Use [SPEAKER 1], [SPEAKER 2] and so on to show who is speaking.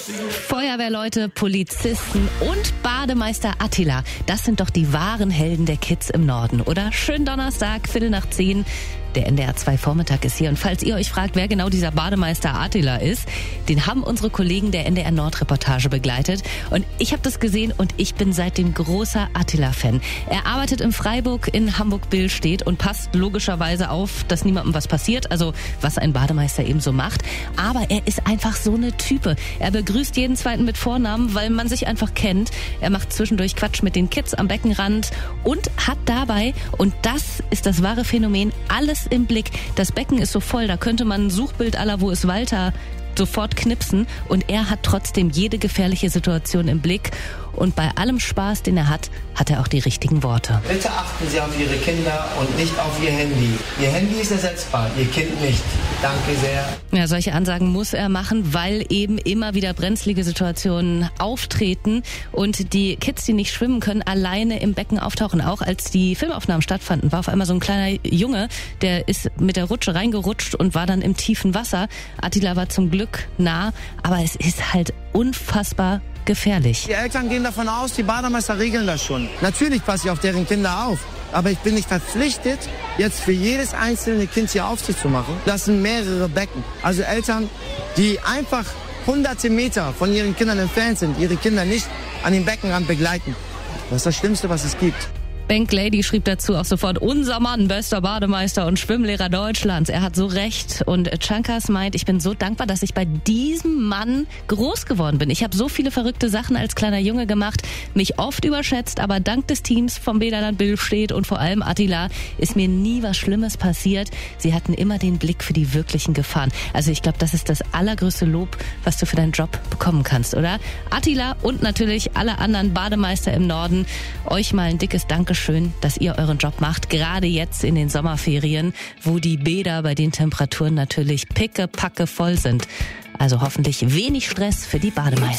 [SPEAKER 1] Feuerwehrleute, Polizisten und Bademeister Attila. Das sind doch die wahren Helden der Kids im Norden, oder? Schönen Donnerstag, 9:15. Der NDR 2 Vormittag ist hier. Und falls ihr euch fragt, wer genau dieser Bademeister Attila ist, den haben unsere Kollegen der NDR Nord-Reportage begleitet. Und ich habe das gesehen und ich bin seitdem großer Attila-Fan. Er arbeitet in Freiburg in Hamburg-Billstedt und passt logischerweise auf, dass niemandem was passiert. Also was ein Bademeister eben so macht. Aber er ist einfach so eine Type. Er begrüßt jeden Zweiten mit Vornamen, weil man sich einfach kennt. Er macht zwischendurch Quatsch mit den Kids am Beckenrand und hat dabei, und das ist das wahre Phänomen, alles im Blick. Das Becken ist so voll, da könnte man ein Suchbild à la Wo ist Walter sofort knipsen, und er hat trotzdem jede gefährliche Situation im Blick. Und bei allem Spaß, den er hat, hat er auch die richtigen Worte.
[SPEAKER 2] Bitte achten Sie auf Ihre Kinder und nicht auf Ihr Handy. Ihr Handy ist ersetzbar, Ihr Kind nicht. Danke sehr.
[SPEAKER 1] Ja, solche Ansagen muss er machen, weil eben immer wieder brenzlige Situationen auftreten und die Kids, die nicht schwimmen können, alleine im Becken auftauchen. Auch als die Filmaufnahmen stattfanden, war auf einmal so ein kleiner Junge, der ist mit der Rutsche reingerutscht und war dann im tiefen Wasser. Attila war zum Glück nah, aber es ist halt unfassbar gefährlich.
[SPEAKER 2] Die Eltern gehen davon aus, die Bademeister regeln das schon. Natürlich passe ich auf deren Kinder auf. Aber ich bin nicht verpflichtet, jetzt für jedes einzelne Kind hier Aufsicht zu machen. Das sind mehrere Becken. Also Eltern, die einfach hunderte Meter von ihren Kindern entfernt sind, ihre Kinder nicht an den Beckenrand begleiten. Das ist das Schlimmste, was es gibt.
[SPEAKER 1] Bank Lady schrieb dazu auch sofort: unser Mann, bester Bademeister und Schwimmlehrer Deutschlands. Er hat so recht. Und Chankas meint, ich bin so dankbar, dass ich bei diesem Mann groß geworden bin. Ich habe so viele verrückte Sachen als kleiner Junge gemacht, mich oft überschätzt, aber dank des Teams vom Bäderland Billstedt und vor allem Attila ist mir nie was Schlimmes passiert. Sie hatten immer den Blick für die wirklichen Gefahren. Also ich glaube, das ist das allergrößte Lob, was du für deinen Job bekommen kannst, oder? Attila und natürlich alle anderen Bademeister im Norden, euch mal ein dickes Dankeschön. Schön, dass ihr euren Job macht, gerade jetzt in den Sommerferien, wo die Bäder bei den Temperaturen natürlich pickepacke voll sind. Also hoffentlich wenig Stress für die Bademeister.